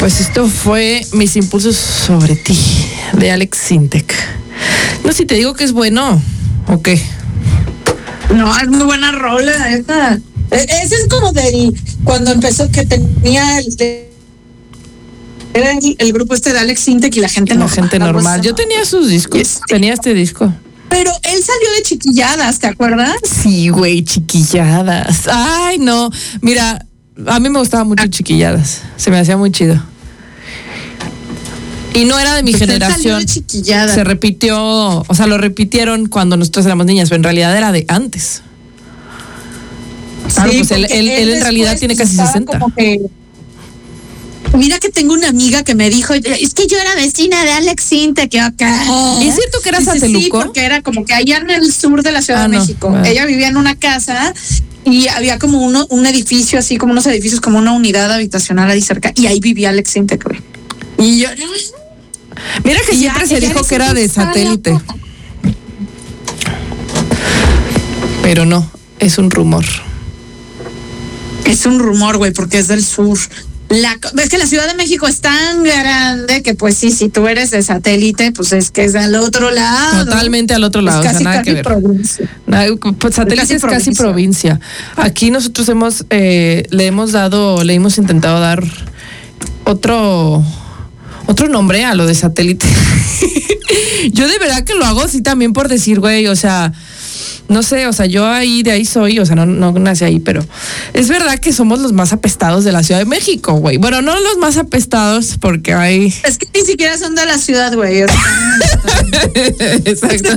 Pues esto fue Mis impulsos sobre ti, de Alex Sintek. No sé si te digo que es bueno o qué. No, es muy buena rola esa. Ese es como del cuando empezó que tenía era el grupo este de Alex Sintek y la gente normal. La gente normal. Yo tenía sus discos, tenía este disco. Pero él salió de Chiquilladas, ¿te acuerdas? Sí, güey, Chiquilladas. Ay, no. Mira, a mí me gustaba mucho Chiquilladas. Se me hacía muy chido. Y no era de mi generación. Se repitió, o sea, lo repitieron cuando nosotros éramos niñas, pero en realidad era de antes. Claro, sí, pues él en realidad tiene casi 60. Mira que tengo una amiga que me dijo, es que yo era vecina de Alex Sintek, que acá. ¿Y es cierto que era Sateluco? Sí, porque era como que allá en el sur de la Ciudad de México. No. Ella vivía en una casa y había como un edificio así, como unos edificios, como una unidad habitacional ahí cerca, y ahí vivía Alex Sintek, güey. Y yo... Mira que siempre se dijo que era de Satélite. Pero no, es un rumor. Es un rumor, güey, porque es del sur. Ves que la Ciudad de México es tan grande que pues sí, si tú eres de Satélite, pues es que es al otro lado. Totalmente al otro lado, casi, o sea, nada que ver. Pues Satélite es casi provincia. Aquí nosotros le hemos intentado dar otro nombre a lo de Satélite. Yo de verdad que lo hago así también por decir, güey, o sea, no sé, o sea, yo de ahí soy, o sea, no nací ahí, pero es verdad que somos los más apestados de la Ciudad de México, güey. Bueno, no los más apestados porque hay... Es que ni siquiera son de la ciudad, güey. Exacto.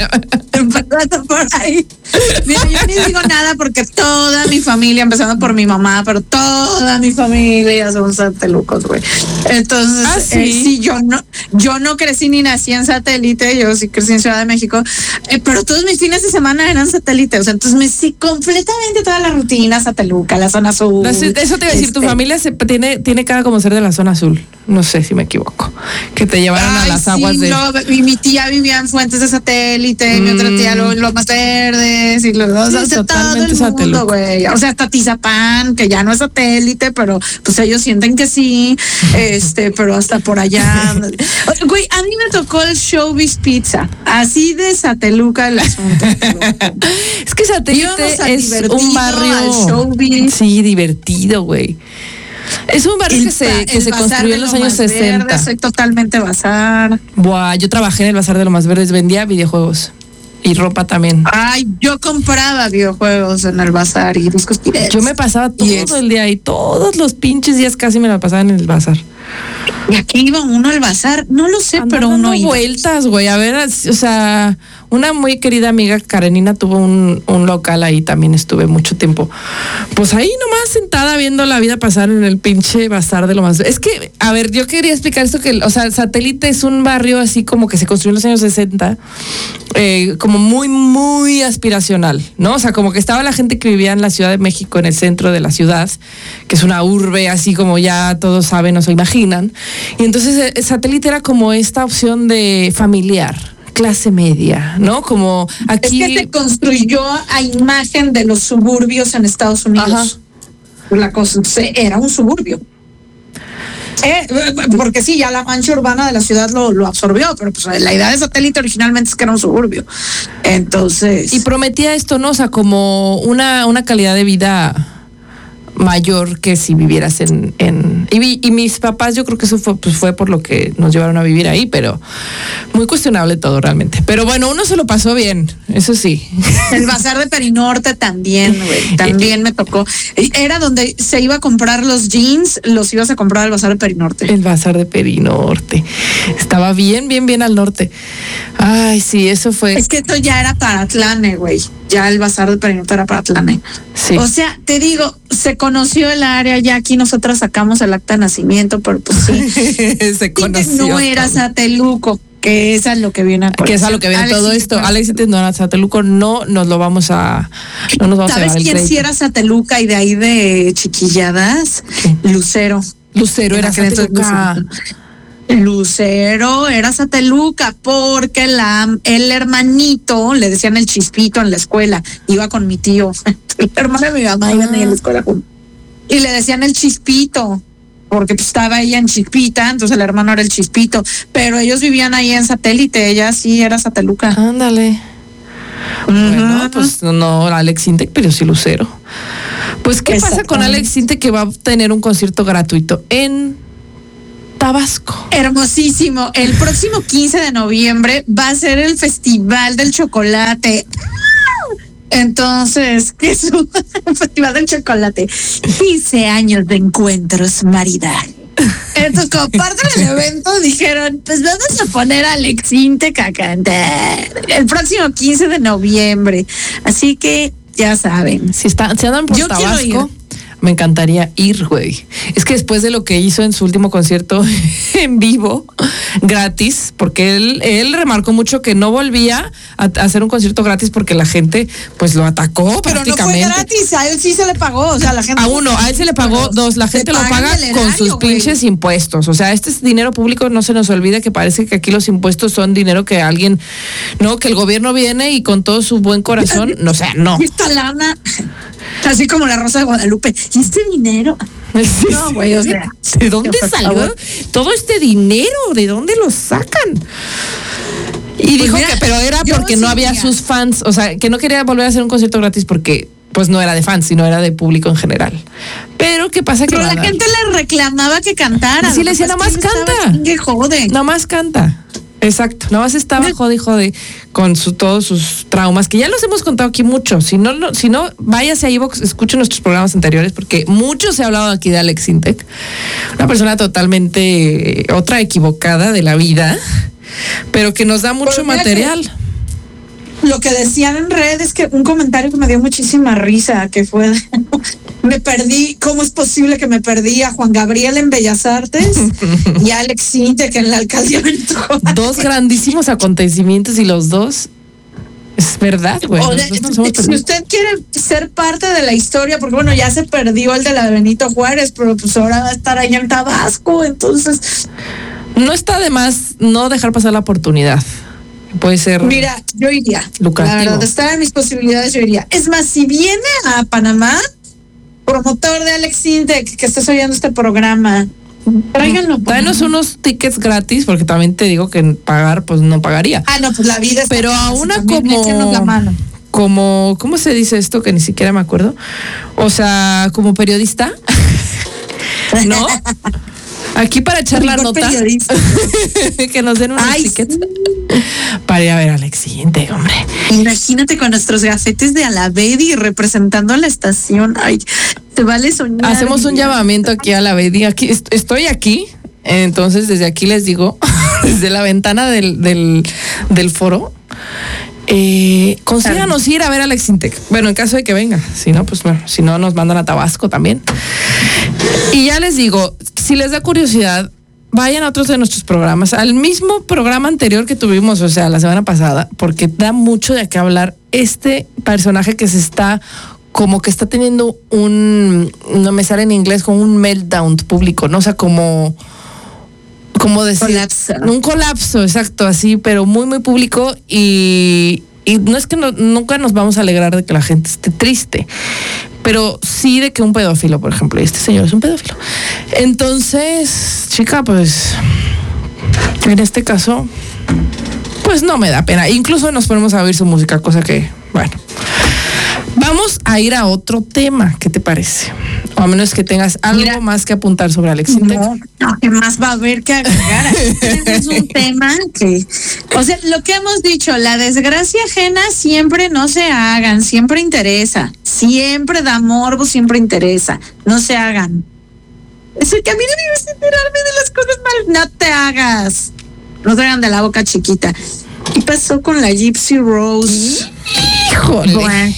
Por ahí. Mira, yo ni digo nada porque toda mi familia, empezando por mi mamá, pero toda mi familia son satelucos, güey. Entonces, sí, yo no crecí ni nací en Satélite, yo sí crecí en Ciudad de México, pero todos mis fines de semana eran Satélite, o sea, entonces me sí completamente toda la rutina Sateluca, la zona azul. Eso te iba a decir, tu familia tiene cara como ser de la zona azul, no sé si me equivoco, que te llevaron a las aguas de... Y mi tía vivía en Fuentes de Satélite, mi otra tía los más verdes, y los dos, sí, todo el mundo, güey. O sea, hasta Tizapán, que ya no es Satélite, pero pues ellos sienten que sí, pero hasta por allá. Güey, a mí me tocó el Showbiz Pizza, así de Sateluca el asunto. Es que Satélite es un barrio, sí, divertido, güey. Es un barrio que se construyó en los años 60. Verde, soy totalmente bazar. Buah, yo trabajé en el bazar de Lomas Verdes, vendía videojuegos y ropa también. Ay, yo compraba videojuegos en el bazar y discos piratas. Yo me pasaba todo el día y todos los pinches días casi me la pasaba en el bazar. ¿Y aquí iba uno al bazar? No lo sé, pero uno iba. Vueltas, güey, a ver, o sea, una muy querida amiga, Karenina, tuvo un local ahí, también estuve mucho tiempo. Pues ahí nomás sentada viendo la vida pasar en el pinche bazar de Lomas. Es que, a ver, yo quería explicar esto que, o sea, Satélite es un barrio así como que se construyó en los años 60, como muy, muy aspiracional, ¿no? O sea, como que estaba la gente que vivía en la Ciudad de México, en el centro de la ciudad, que es una urbe así como ya todos saben o se imaginan. Y entonces Satélite era como esta opción de familiar, clase media, ¿no? Como aquí... Es que se construyó a imagen de los suburbios en Estados Unidos. Ajá. La cosa era un suburbio. Porque sí, ya la mancha urbana de la ciudad lo absorbió, pero pues la idea de Satélite originalmente es que era un suburbio. Entonces... Y prometía esto, ¿no? O sea, como una calidad de vida mayor que si vivieras y mis papás, yo creo que eso fue por lo que nos llevaron a vivir ahí, pero muy cuestionable todo realmente. Pero bueno, uno se lo pasó bien, eso sí. El bazar de Perinorte también, güey, también me tocó. Era donde se iba a comprar los jeans, los ibas a comprar al bazar de Perinorte. El bazar de Perinorte. Estaba bien al norte. Ay, sí, eso fue. Es que esto ya era para Atlane, güey. Ya el bazar de Perinorte era para Atlane. Sí. O sea, te digo, se conoció el área, ya aquí nosotras sacamos el acta de nacimiento, pero pues sí. Se conoció. No era Sateluco, que es a lo que viene a que es a lo que viene todo esto. Alex no era Sateluco, no nos vamos a ¿Sabes quién sí era Sateluca y de ahí de Chiquilladas? ¿Qué? Lucero era Sateluca. Lucero era Sateluca porque el hermanito, le decían el Chispito en la escuela, iba con mi tío, el hermano de mi mamá iban ahí en la escuela juntos, y le decían el Chispito. porque pues, estaba ella en Chispita, entonces el hermano era el Chispito, pero ellos vivían ahí en Satélite, ella sí era Sateluca. Ándale. Bueno, pues no Alex Intec, pero sí Lucero. Pues, ¿qué pasa con Alex Intec, que va a tener un concierto gratuito en Tabasco? Hermosísimo. El próximo 15 de noviembre va a ser el Festival del Chocolate. Entonces, ¿qué es un Festival del Chocolate? 15 años de encuentros maridales. Entonces, como parte del evento, dijeron, pues vamos a poner a Alex Intec a cantar el próximo 15 de noviembre. Así que, ya saben. Si andan por Tabasco, me encantaría ir, güey. Es que después de lo que hizo en su último concierto en vivo, gratis, porque él remarcó mucho que no volvía a hacer un concierto gratis porque la gente pues lo atacó. Pero prácticamente. No fue gratis, a él sí se le pagó, o sea, la gente. A él se le pagó, dos, la gente lo paga con sus pinches impuestos. O sea, este es dinero público, no se nos olvida que parece que aquí los impuestos son dinero que alguien, no, que el gobierno viene y con todo su buen corazón, no, o sea, no. Esta lana, así como la Rosa de Guadalupe, ¿y este dinero? No, güey, o sea, ¿de dónde salió todo este dinero? ¿De dónde lo sacan? Y pues dijo que, pero era porque no había sus fans, o sea, que no quería volver a hacer un concierto gratis porque pues no era de fans, sino era de público en general. Pero ¿qué pasa? Pero la gente le reclamaba que cantara. Sí, le decía, nada más canta. Que jode. Nada más canta. Exacto, nada más estaba jode con todos sus traumas, que ya los hemos contado aquí mucho. Si no, váyase a iVoox, escuchen nuestros programas anteriores, porque mucho se ha hablado aquí de Alex Intec, una persona totalmente otra equivocada de la vida, pero que nos da mucho material. Lo que decían en redes es que un comentario que me dio muchísima risa, que fue, me perdí, ¿cómo es posible que me perdí a Juan Gabriel en Bellas Artes y a Alex Intec en la alcaldía Benito Juárez? Dos grandísimos acontecimientos y los dos, es verdad, güey. Si usted quiere ser parte de la historia, porque bueno, ya se perdió el de la Benito Juárez, pero pues ahora va a estar allá en Tabasco, entonces... No está de más no dejar pasar la oportunidad. Puede ser. Mira, yo iría. Lucrativo. La verdad, está en mis posibilidades, yo iría. Es más, si viene a Panamá, promotor de Alex Intec, que estés oyendo este programa, tráiganlo. Tráenos unos tickets gratis, porque también te digo que pagar, pues no pagaría. No, pues la vida está. Pero a una la como, ¿cómo se dice esto? Que ni siquiera me acuerdo. O sea, como periodista, ¿no? Aquí para echar la nota, que nos den unos tickets para ir a ver a Alex Intec, hombre. Imagínate con nuestros gafetes de Alavedi representando a la estación. Ay, te vale soñar. Hacemos un llamamiento aquí a Alavedi. Aquí estoy aquí, entonces desde aquí les digo, desde la ventana del foro, consíganos ir a ver a Alex Intec. Bueno, en caso de que venga, si no, pues bueno, si no nos mandan a Tabasco también. Y ya les digo, si les da curiosidad, vayan a otros de nuestros programas, al mismo programa anterior que tuvimos, o sea, la semana pasada, porque da mucho de qué hablar este personaje que se está como que está teniendo no me sale en inglés, como un meltdown público, ¿no? O sea, como decir, un colapso, exacto, así, pero muy, muy público y no es que nunca nos vamos a alegrar de que la gente esté triste, pero sí de que un pedófilo, por ejemplo, y este señor es un pedófilo. Entonces, chica, pues, en este caso, pues no me da pena. Incluso nos ponemos a oír su música, cosa que, bueno. Vamos a ir a otro tema, ¿qué te parece? O a menos que tengas algo más que apuntar sobre Alex Intec. No, ¿qué más va a haber que agregar? Es un tema que, o sea, lo que hemos dicho, la desgracia ajena siempre no se hagan, siempre interesa, siempre da morbo, siempre interesa, no se hagan. Es el que a mí no me ibas a enterarme de las cosas mal, no te hagas, no te hagan de la boca chiquita. ¿Qué pasó con la Gypsy Rose? Híjole.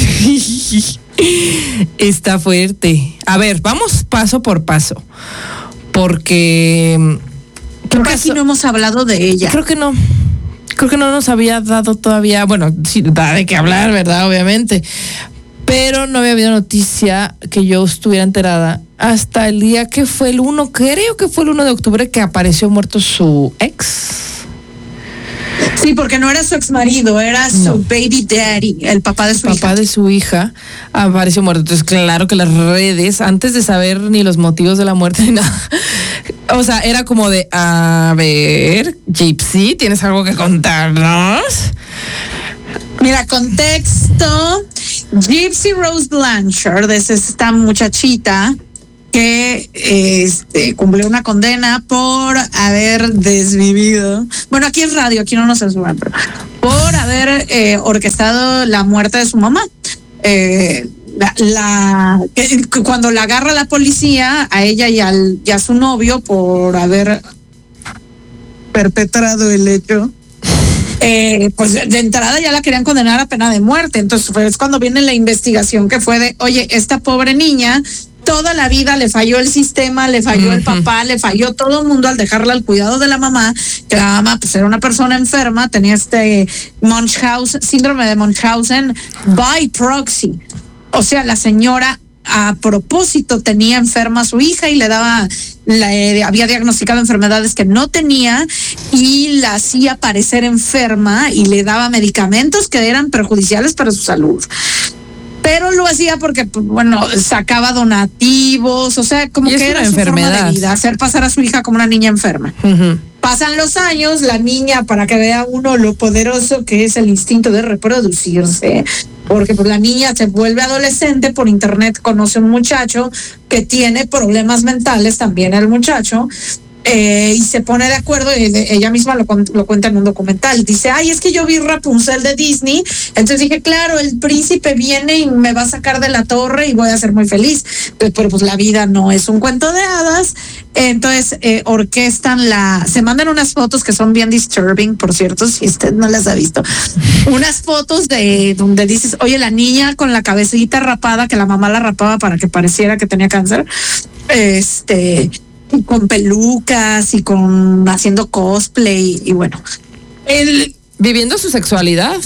Está fuerte. A ver, vamos paso por paso. Porque casi no hemos hablado de ella. Creo que no nos había dado todavía, bueno, sí, da de qué hablar, ¿verdad? Obviamente. Pero no había habido noticia que yo estuviera enterada hasta el día que fue creo que fue el 1 de octubre que apareció muerto su ex. Sí, porque no era su exmarido, era su baby daddy, el papá de su hija. El papá de su hija apareció muerto. Entonces, claro que las redes, antes de saber ni los motivos de la muerte ni nada, o sea, era como de, a ver, Gypsy, ¿tienes algo que contarnos? Mira, contexto. Gypsy Rose Blanchard es esta muchachita que cumplió una condena por haber desvivido. Bueno, aquí es radio, aquí no nos censuran, pero por haber orquestado la muerte de su mamá. Cuando la agarra la policía, a ella y a su novio por haber perpetrado el hecho, pues de entrada ya la querían condenar a pena de muerte. Entonces es cuando viene la investigación que fue de, oye, esta pobre niña toda la vida le falló el sistema, le falló el papá, le falló todo el mundo al dejarla al cuidado de la mamá, que la mamá pues era una persona enferma, tenía síndrome de Munchausen by proxy. O sea, la señora a propósito tenía enferma a su hija y había diagnosticado enfermedades que no tenía y la hacía parecer enferma y le daba medicamentos que eran perjudiciales para su salud. Pero lo hacía porque, bueno, sacaba donativos, o sea, como que era su forma de vida, hacer pasar a su hija como una niña enferma. Pasan los años, la niña, para que vea uno lo poderoso que es el instinto de reproducirse, porque pues la niña se vuelve adolescente, por internet conoce a un muchacho que tiene problemas mentales, también el muchacho, y se pone de acuerdo, y ella misma lo cuenta en un documental. Dice, ay, es que yo vi Rapunzel de Disney, entonces dije, claro, el príncipe viene y me va a sacar de la torre y voy a ser muy feliz. Pero pues la vida no es un cuento de hadas. Entonces orquestan se mandan unas fotos que son bien disturbing, por cierto, si usted no las ha visto. Unas fotos de donde dices, oye, la niña con la cabecita rapada, que la mamá la rapaba para que pareciera que tenía cáncer, con pelucas y haciendo cosplay y bueno, viviendo su sexualidad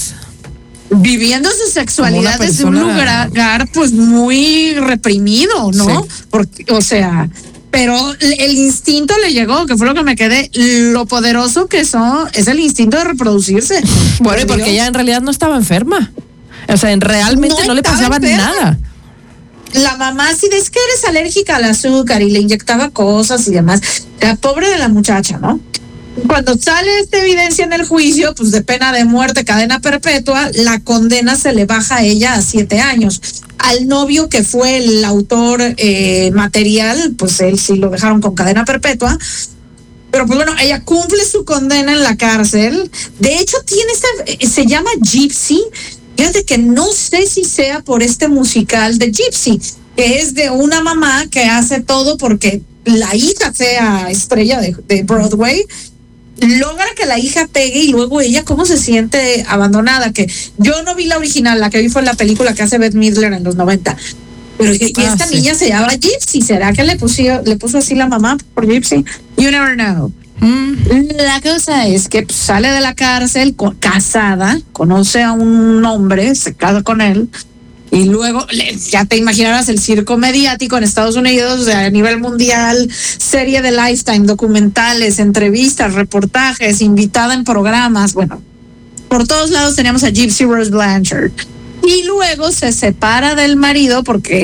desde un lugar pues muy reprimido, ¿no? Sí. Porque, o sea, pero el instinto le llegó, que fue lo que me quedé, lo poderoso que es el instinto de reproducirse. Bueno, y porque ella en realidad no estaba enferma, o sea, realmente no le pasaba nada. La mamá sí es que eres alérgica al azúcar y le inyectaba cosas y demás. La pobre de la muchacha, ¿no? Cuando sale esta evidencia en el juicio, pues de pena de muerte, cadena perpetua, la condena se le baja a ella a 7 años. Al novio, que fue el autor material, pues él sí lo dejaron con cadena perpetua. Pero pues bueno, ella cumple su condena en la cárcel. De hecho, se llama Gypsy. Fíjate que no sé si sea por este musical de Gypsy, que es de una mamá que hace todo porque la hija sea estrella de Broadway, logra que la hija pegue y luego ella cómo se siente abandonada, que yo no vi la original, la que vi fue la película que hace Bette Midler en los 90. Pero esta niña se llama Gypsy, ¿será que le puso así la mamá por Gypsy? You never know. La cosa es que sale de la cárcel casada, conoce a un hombre, se casa con él y luego ya te imaginarás el circo mediático en Estados Unidos, o sea, a nivel mundial, serie de Lifetime, documentales, entrevistas, reportajes, invitada en programas, bueno, por todos lados teníamos a Gypsy Rose Blanchard. Y luego se separa del marido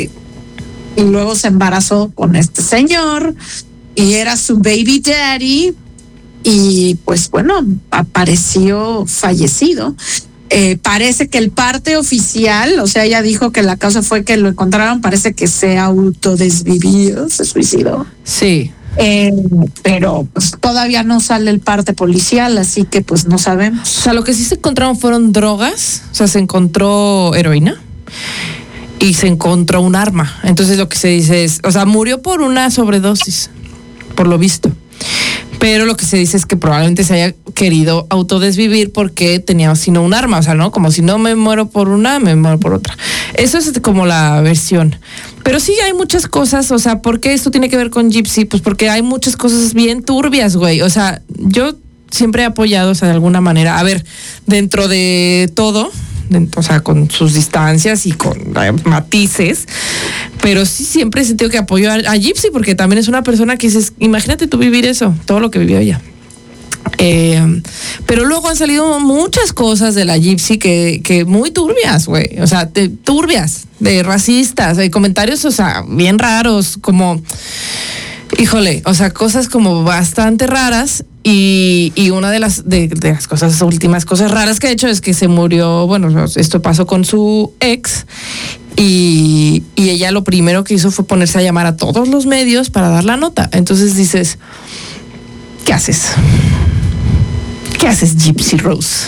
y luego se embarazó con este señor y era su baby daddy. Y pues bueno, apareció fallecido. Parece que el parte oficial, o sea, ella dijo que la causa fue que lo encontraron, parece que se autodesvivió, se suicidó. Sí. Pero pues todavía no sale el parte policial, así que pues no sabemos. O sea, lo que sí se encontraron fueron drogas, o sea, se encontró heroína y se encontró un arma. Entonces lo que se dice es, o sea, murió por una sobredosis, por lo visto. Pero lo que se dice es que probablemente se haya querido autodesvivir porque tenía sino un arma, o sea, ¿no? Como si no me muero por una, me muero por otra. Eso es como la versión. Pero sí hay muchas cosas, o sea, ¿por qué esto tiene que ver con Gypsy? Pues porque hay muchas cosas bien turbias, güey. O sea, yo siempre he apoyado, o sea, de alguna manera, a ver, dentro de todo, o sea, con sus distancias y con matices, pero sí siempre he sentido que apoyo a Gypsy porque también es una persona que dices, imagínate tú vivir eso, todo lo que vivió ella. Pero luego han salido muchas cosas de la Gypsy que muy turbias, güey. O sea, turbias, de racistas, de comentarios, o sea, bien raros, como, híjole, o sea, cosas como bastante raras. Y una de las últimas cosas raras que ha hecho es que se murió, bueno, esto pasó con su ex. Y ella lo primero que hizo fue ponerse a llamar a todos los medios para dar la nota. Entonces dices, ¿qué haces? ¿Qué haces, Gypsy Rose?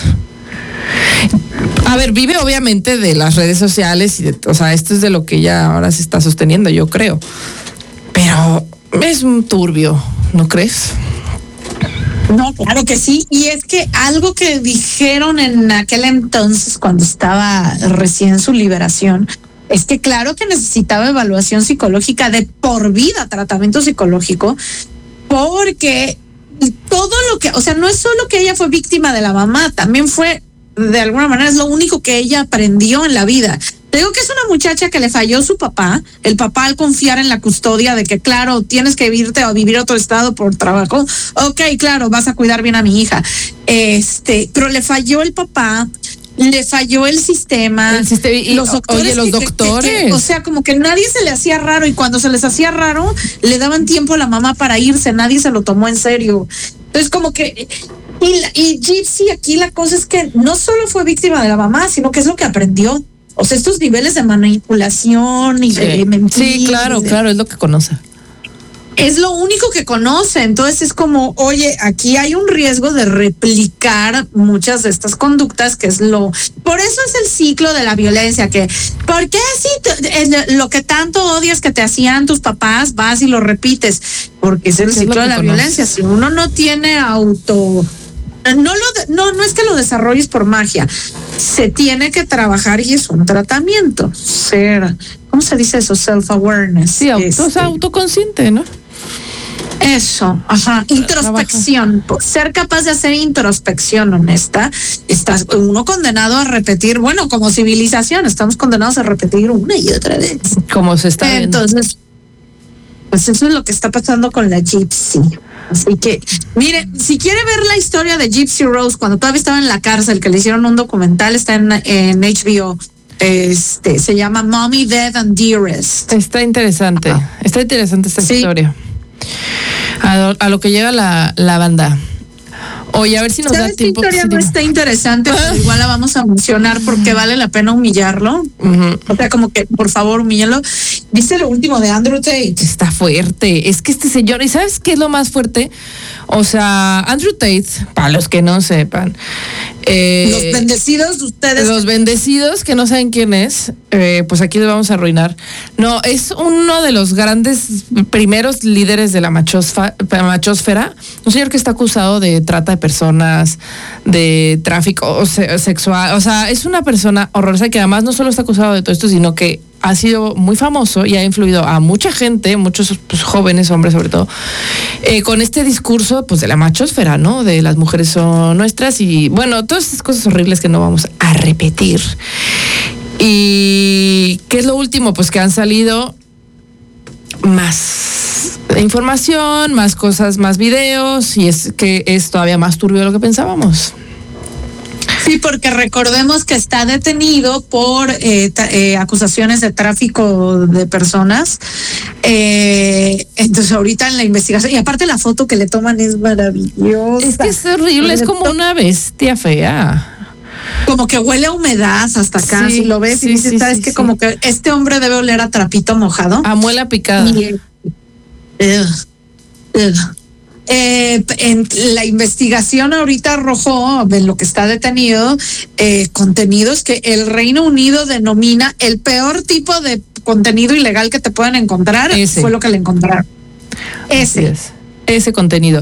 A ver, vive obviamente de las redes sociales, o sea, esto es de lo que ella ahora se está sosteniendo, yo creo. Pero es un turbio, ¿no crees? No, claro que sí. Y es que algo que dijeron en aquel entonces, cuando estaba recién su liberación, es que claro que necesitaba evaluación psicológica de por vida, tratamiento psicológico, porque todo lo que, o sea, no es solo que ella fue víctima de la mamá, también fue, de alguna manera, es lo único que ella aprendió en la vida. Te digo que es una muchacha que le falló su papá, el papá al confiar en la custodia de que, claro, tienes que irte a vivir a otro estado por trabajo. Ok, claro, vas a cuidar bien a mi hija. Pero le falló el papá, le falló el sistema. Y los doctores. O sea, como que nadie se le hacía raro, y cuando se les hacía raro, le daban tiempo a la mamá para irse, nadie se lo tomó en serio. Entonces, como que... Y Gypsy, aquí la cosa es que no solo fue víctima de la mamá, sino que es lo que aprendió. O sea, estos niveles de manipulación y de mentir. Sí, claro, es lo que conoce. Es lo único que conoce. Entonces es como, oye, aquí hay un riesgo de replicar muchas de estas conductas, que es por eso es el ciclo de la violencia, que, ¿por qué si lo que tanto odias que te hacían tus papás, vas y lo repites? Porque es el ciclo de la violencia. Si uno no tiene no es que lo desarrolles por magia, se tiene que trabajar, y es un tratamiento. ¿Cómo se dice eso? Self-awareness. Sí, autoconsciente, ¿no? Eso, ajá, introspección, ser capaz de hacer introspección honesta. Estás uno condenado a repetir, bueno, como civilización, estamos condenados a repetir una y otra vez. Como se está viendo. Entonces, pues eso es lo que está pasando con la Gypsy. Así que, mire, si quiere ver la historia de Gypsy Rose cuando todavía estaba en la cárcel, que le hicieron un documental, está en HBO. Se llama Mommy, Dead and Dearest. Está interesante esta historia. A lo que llega la banda. Oye, a ver si nos da tiempo. Esta historia no está interesante, pero igual la vamos a mencionar porque vale la pena humillarlo. O sea, como que, por favor, humíllalo. ¿Viste lo último de Andrew Tate? Está fuerte. Es que este señor, ¿y sabes qué es lo más fuerte? O sea, Andrew Tate, para los que no sepan, los bendecidos de ustedes. Los bendecidos que no saben quién es, pues aquí les vamos a arruinar. No, es uno de los grandes primeros líderes de la machosfera, un señor que está acusado de trata de personas, de tráfico sexual. O sea, es una persona horrorosa que además no solo está acusado de todo esto, sino que ha sido muy famoso y ha influido a mucha gente, muchos pues, jóvenes, hombres sobre todo, con este discurso pues de la machosfera, ¿no? De las mujeres son nuestras y bueno, todas esas cosas horribles que no vamos a repetir. ¿Y qué es lo último? Pues que han salido más información, más cosas, más videos, y es que es todavía más turbio de lo que pensábamos. Sí, porque recordemos que está detenido por acusaciones de tráfico de personas. Entonces ahorita en la investigación, y aparte la foto que le toman es maravillosa. Es que es horrible, es como una bestia fea. Como que huele a humedad hasta acá, si lo ves y dices, ¿sabes qué? Como que este hombre debe oler a trapito mojado. A muela picada. En la investigación ahorita arrojó, en lo que está detenido, contenidos que el Reino Unido denomina el peor tipo de contenido ilegal que te pueden encontrar. Fue lo que le encontraron. Ese contenido.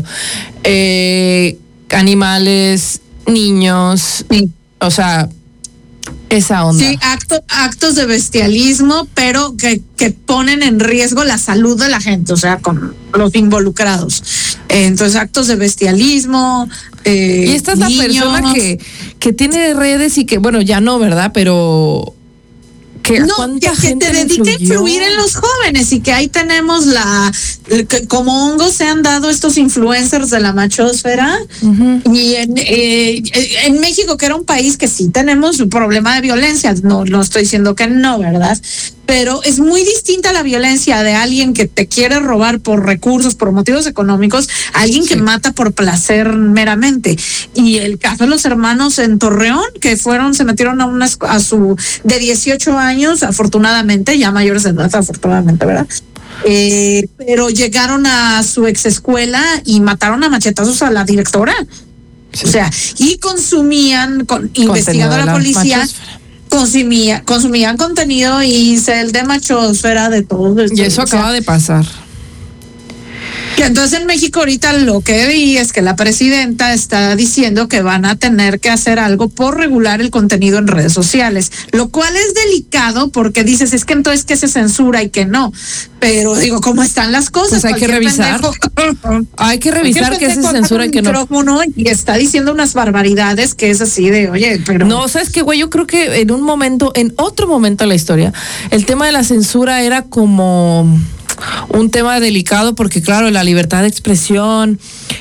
Animales, niños, sí. O sea, esa onda. Sí, actos de bestialismo, pero que ponen en riesgo la salud de la gente, o sea, con los involucrados. Entonces, actos de bestialismo. Y esta es niños. La persona que tiene redes y que, bueno, ya no, ¿verdad? Pero que te dedica a influir en los jóvenes, y que ahí tenemos como hongos se han dado estos influencers de la machosfera. Y en México, que era un país que sí tenemos un problema de violencia, no estoy diciendo que no, ¿verdad? Pero es muy distinta la violencia de alguien que te quiere robar por recursos, por motivos económicos, a alguien que mata por placer meramente. Y el caso de los hermanos en Torreón, que se metieron a su de 18 años, afortunadamente, ya mayores de edad, afortunadamente, ¿verdad? Pero llegaron a su ex escuela y mataron a machetazos a la directora. Sí. O sea, y consumían, investigando a la policía, consumían contenido y cel de machosfera de todo esto. Y eso acaba de pasar. Que entonces en México ahorita lo que vi es que la presidenta está diciendo que van a tener que hacer algo por regular el contenido en redes sociales, lo cual es delicado porque dices, es que entonces que se censura y que no. Pero digo, ¿cómo están las cosas? Pues hay que revisar. Hay que revisar qué se censura y qué no. Y está diciendo unas barbaridades que es así de, oye, pero... No, ¿sabes qué, güey? Yo creo que en otro momento de la historia, el tema de la censura era como un tema delicado porque, claro, la libertad de expresión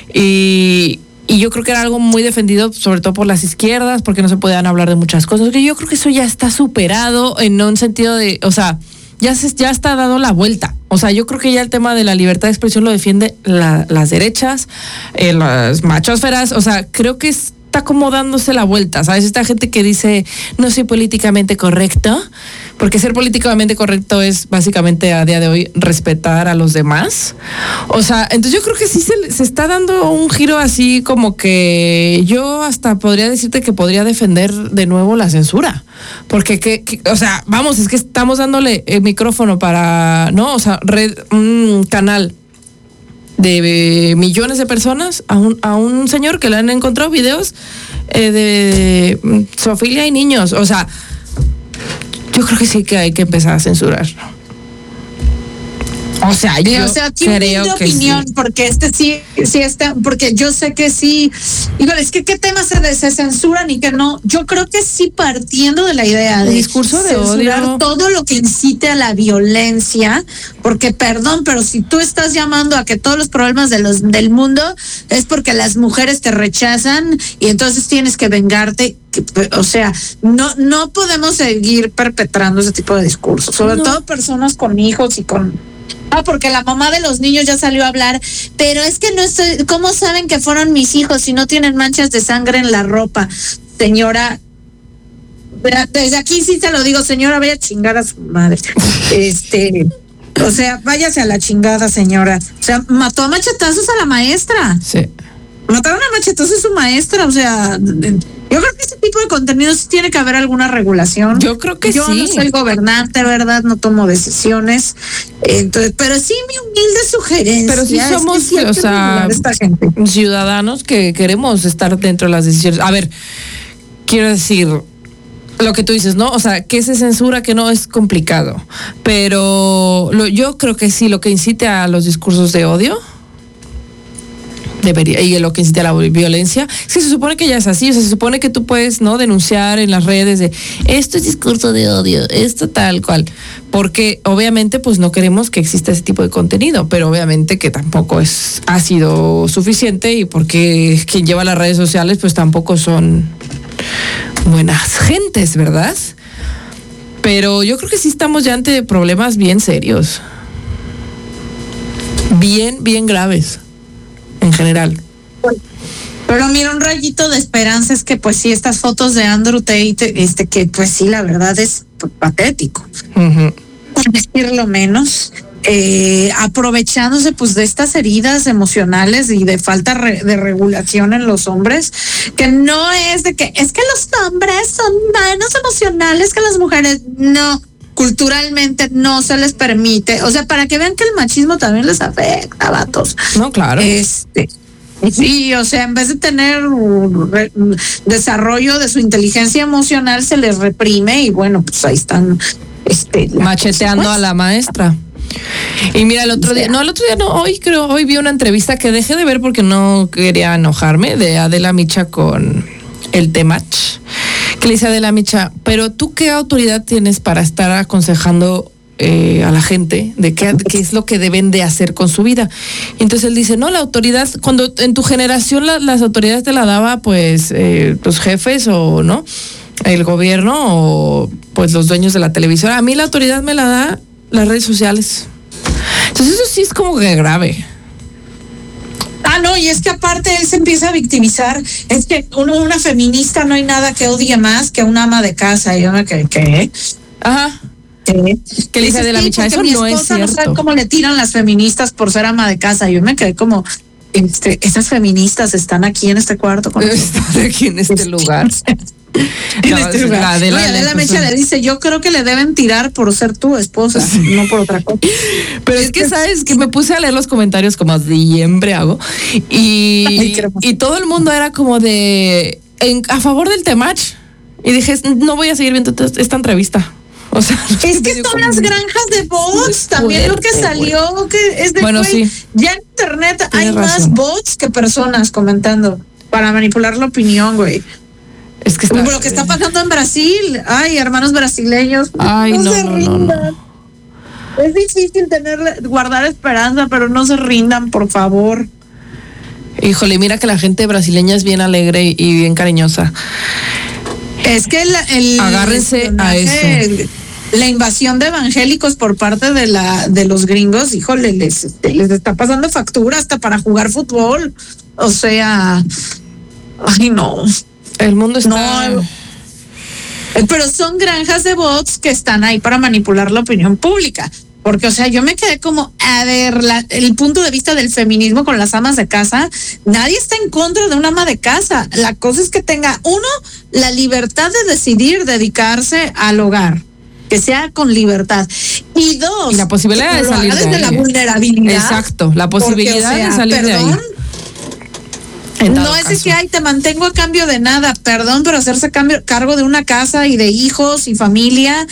y yo creo que era algo muy defendido, sobre todo por las izquierdas, porque no se podían hablar de muchas cosas. Yo creo que eso ya está superado en un sentido de, o sea, ya está dado la vuelta. O sea, yo creo que ya el tema de la libertad de expresión lo defiende las derechas, las machosferas. O sea, creo que está como dándose la vuelta, ¿sabes? Esta gente que dice, no soy políticamente correcto, porque ser políticamente correcto es básicamente a día de hoy respetar a los demás. O sea, entonces yo creo que sí se está dando un giro así como que yo hasta podría decirte que podría defender de nuevo la censura. Porque, o sea, vamos, es que estamos dándole el micrófono para, ¿no? O sea, un canal de millones de personas a un señor que le han encontrado videos de zoofilia y niños. O sea, yo creo que sí que hay que empezar a censurar. O sea, yo creo que opinión, sí. Porque sí está, porque yo sé que sí. Igual, es que qué temas se censuran y que no. Yo creo que sí, partiendo de la idea de discurso de censurar odio, todo lo que incite a la violencia, porque perdón, pero si tú estás llamando a que todos los problemas del mundo es porque las mujeres te rechazan y entonces tienes que vengarte. O sea, no podemos seguir perpetrando ese tipo de discursos, sobre todo personas con hijos y con... porque la mamá de los niños ya salió a hablar, pero es que no estoy, ¿cómo saben que fueron mis hijos si no tienen manchas de sangre en la ropa? Señora, desde aquí sí te lo digo, señora, vaya a chingar a su madre. O sea, váyase a la chingada, señora. O sea, mató a machetazos a la maestra. Sí. Mataron a machetazos a su maestra, o sea... Yo creo que ese tipo de contenido sí tiene que haber alguna regulación. Yo creo que yo no soy gobernante, ¿verdad? No tomo decisiones. Entonces, pero sí mi humilde sugerencia. Pero sí somos, o sea, ciudadanos que queremos estar dentro de las decisiones. A ver, quiero decir, lo que tú dices, ¿no? O sea, que se censura, que no es complicado. Pero yo creo que sí, lo que incite a los discursos de odio debería, y lo que incita a la violencia, es que se supone que ya es así, o sea, se supone que tú puedes, ¿no?, denunciar en las redes de esto es discurso de odio, esto tal cual, porque obviamente pues no queremos que exista ese tipo de contenido, pero obviamente que tampoco ha sido suficiente, y porque quien lleva las redes sociales pues tampoco son buenas gentes, ¿verdad? Pero yo creo que sí estamos ya ante problemas bien serios, bien graves en general. Pero mira, un rayito de esperanza es que pues sí, estas fotos de Andrew Tate, que pues sí, la verdad es patético, por decirlo menos, aprovechándose pues de estas heridas emocionales y de falta de regulación en los hombres, que no es de que es que los hombres son menos emocionales que las mujeres, no. Culturalmente no se les permite, o sea, para que vean que el machismo también les afecta, vatos. No, claro. Sí, o sea, en vez de tener desarrollo de su inteligencia emocional, se les reprime y bueno, pues ahí están macheteando a la maestra. Y mira, hoy vi una entrevista que dejé de ver porque no quería enojarme, de Adela Micha con el Temach, que le dice Adela Micha, pero ¿tú qué autoridad tienes para estar aconsejando a la gente de qué es lo que deben de hacer con su vida. Y entonces él dice, no, la autoridad, cuando en tu generación las autoridades te la daba pues los jefes o no, el gobierno o pues los dueños de la televisora. A mí la autoridad me la da las redes sociales. Entonces eso sí es como que grave. No, y es que aparte él se empieza a victimizar. Es que una feminista no hay nada que odie más que una ama de casa. Y yo me quedé, ¿qué? Ajá. Que le dice de la micha, eso no es cierto. No sabe cómo le tiran las feministas por ser ama de casa. Yo me quedé como, esas feministas están aquí en este cuarto. Están aquí en este lugar. La Mecha le dice, yo creo que le deben tirar por ser tu esposa, sí, no por otra cosa. Pero es que sabes que me puse a leer los comentarios como siempre hago y todo el mundo era como a favor del Temach y dije, no voy a seguir viendo esta entrevista. O sea, es que son las granjas de bots, también lo que salió, que es de sí. Ya en internet hay más bots que personas comentando para manipular la opinión, güey. Es que lo que está pasando en Brasil. Ay, hermanos brasileños. Ay, no se rindan. No. Es difícil guardar esperanza, pero no se rindan, por favor. Híjole, mira que la gente brasileña es bien alegre y bien cariñosa. Es que agárrense a eso. La invasión de evangélicos por parte de los gringos, híjole, les está pasando factura hasta para jugar fútbol. O sea, ay, no. El mundo está... No, pero son granjas de bots que están ahí para manipular la opinión pública. Porque, o sea, yo me quedé como, a ver, el punto de vista del feminismo con las amas de casa, nadie está en contra de una ama de casa. La cosa es que tenga, uno, la libertad de decidir dedicarse al hogar, que sea con libertad. Y dos, y la posibilidad de salir desde la vulnerabilidad. Exacto, la posibilidad de salir de ahí. No es de que te mantengo a cambio de nada, perdón, pero hacerse cargo de una casa y de hijos y familia,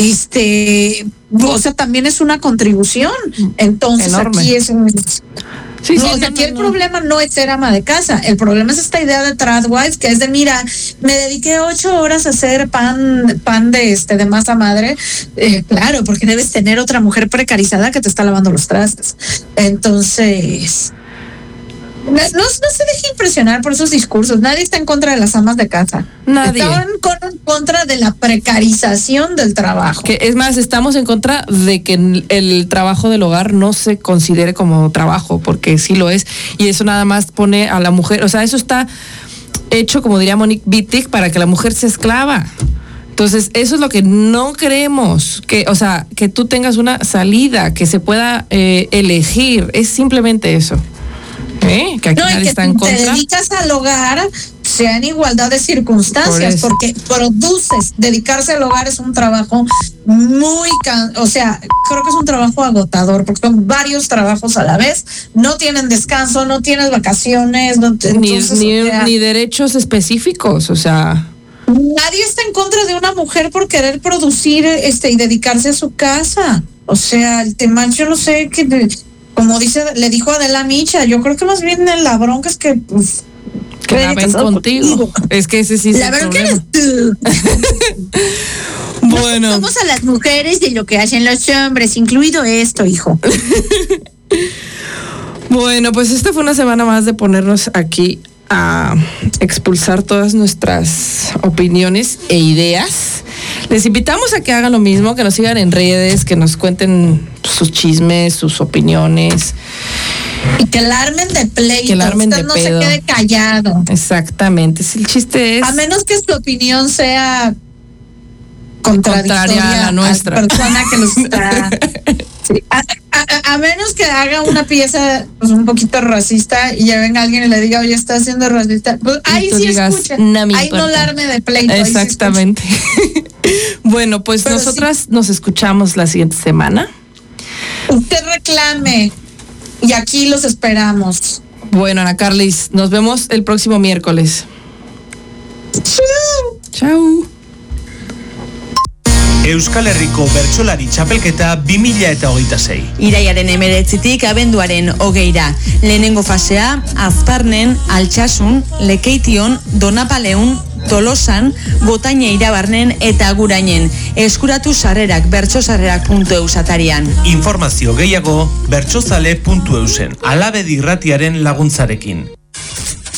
o sea, también es una contribución. Entonces enorme. Aquí es aquí el problema no es ser ama de casa, el problema es esta idea de tradwife, que es de, mira, me dediqué 8 horas a hacer pan de masa madre, claro, porque debes tener otra mujer precarizada que te está lavando los trastes. Entonces... No se deje impresionar por esos discursos. Nadie está en contra de las amas de casa. Nadie. Están en contra de la precarización del trabajo. Que es más, estamos en contra de que el trabajo del hogar no se considere como trabajo, porque sí lo es. Y eso nada más pone a la mujer, o sea, eso está hecho, como diría Monique Wittig, para que la mujer sea esclava. Entonces, eso es lo que no queremos, que tú tengas una salida, que se pueda elegir. Es simplemente eso. Que aquí nadie está en contra. Te dedicas al hogar, sea en igualdad de circunstancias, porque dedicarse al hogar es un trabajo creo que es un trabajo agotador, porque son varios trabajos a la vez, no tienen descanso, no tienes vacaciones, ni derechos específicos, o sea. Nadie está en contra de una mujer por querer producir y dedicarse a su casa. O sea, el tema, yo no sé qué. Como le dijo Adela Micha, yo creo que más bien la bronca es que la ven contigo. Es que ese sí es la bronca eres tú. Bueno. Somos a las mujeres de lo que hacen los hombres, incluido esto, hijo. Bueno, pues esta fue una semana más de ponernos aquí a expulsar todas nuestras opiniones e ideas. Les invitamos a que hagan lo mismo, que nos sigan en redes, que nos cuenten sus chismes, sus opiniones. Y que la armen de pleito. Que la armen de no pedo. Se quede callado. Exactamente. El chiste es... A menos que su opinión sea contraria a la nuestra. A la persona que nos está... Sí. A menos que haga una pieza pues, un poquito racista y ya venga alguien y le diga, oye, está siendo racista. Pues, ahí sí escucha. Ahí no la arme de pleito. Exactamente. Bueno, pues pero nosotras nos escuchamos la siguiente semana. Usted reclame y aquí los esperamos. Bueno, Ana Carlis, nos vemos el próximo miércoles. Chao. Euskal Herriko Bertsolari Txapelketa 2026. Iraiaren 19tik abenduaren 20ra. Lehenengo fasea, Azparnen, Altsasun, Lekeition, Donapaleun, Tolosan, Gotaina Irabarnen eta Gurainen. Eskuratu sarrerak bertsozarrerak.eus atarian. Informazio gehiago bertsozale.eusen, Alabedi Irratiaren laguntzarekin.